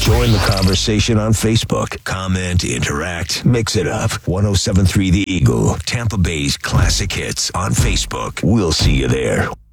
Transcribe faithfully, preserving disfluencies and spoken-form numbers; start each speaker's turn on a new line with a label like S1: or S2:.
S1: Join the conversation on Facebook. Comment, interact, mix it up. ten seventy-three The Eagle, Tampa Bay's classic hits on Facebook. We'll see you there.